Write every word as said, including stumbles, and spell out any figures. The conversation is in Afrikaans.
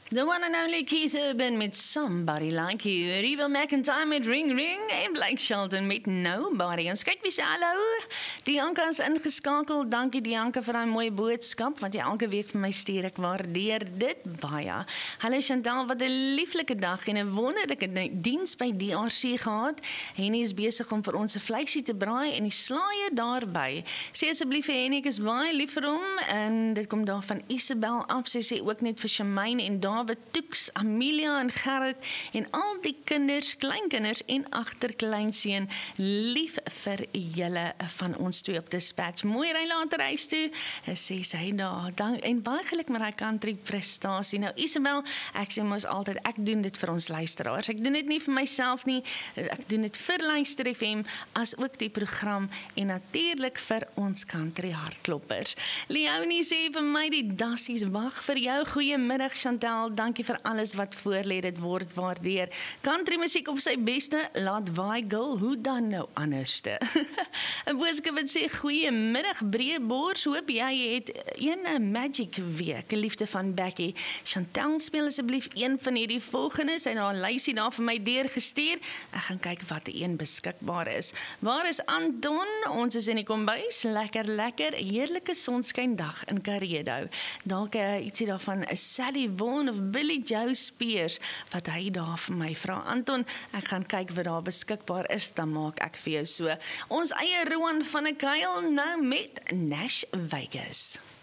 The one and only Keith Urban met Somebody Like You. Reba McEntire met Ring Ring en Blake Shelton met Nobody. Ons kyk wie sê hallo. Dianka is ingeskakel. Dankie Dianka vir daai mooi boodskap wat jy elke week vir my stuur. Ek waardeer dit baie. Hallo Chantal, wat 'n lieflike dag en 'n wonderlike diens by D R C gehad. Henny is besig om vir ons 'n vleisie te braai en die slaaië daarby. Sê asseblief vir Henny, ek is baie lief vir hom en dit kom daar van Isabel af. Sy sê ook net vir Shamaine en David Toeks, Amelia en Gerrit en al die kinders, kleinkinders en agterkleinseun, lief vir julle van ons twee op Dispatch. Mooi ry later huis toe, sê sy daar, dank, en baie geluk met die country prestasie. Nou Isabel, ek sê mos altyd, ek doen dit vir ons luisteraars, ek doen dit nie vir myself nie, ek doen dit vir Luister F M, as ook die program, en natuurlik vir ons country hartkloppers. Leonie sê vir my, die dassies wag vir jou. Goeiemiddag Chantal, dankie vir alles wat voorlê, dit word waardeer. Country musiek op sy beste, laat waai gil, hoe dan nou anderste? 'n boodskap wat sê, goeiemiddag Breebors, hoop jy het een magic week, liefde van Becky. Chantal, speel asseblief een van hierdie volgende, sy het haar lysie daar vir my deurgestuur, ek gaan kyk wat die een beskikbaar is. Waar is Anton? Ons is in die kombuis, lekker lekker, heerlike sonskyndag in Karedo. Dalk uh, ietsie daarvan, Sally Vaughan of Billy Joe Spears, wat hy daar vir my vra. Anton, ek gaan kyk wat daar beskikbaar is, dan maak ek vir jou so. Ons eie Roan van 'n Kuil nou met Nash Vegas.